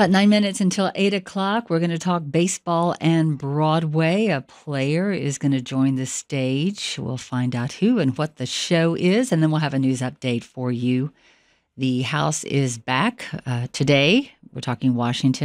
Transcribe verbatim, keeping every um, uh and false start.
About nine minutes until eight o'clock. We're going to talk baseball and Broadway. A player is going to join the stage. We'll find out who and what the show is, and then we'll have a news update for you. The House is back uh, today. We're talking Washington.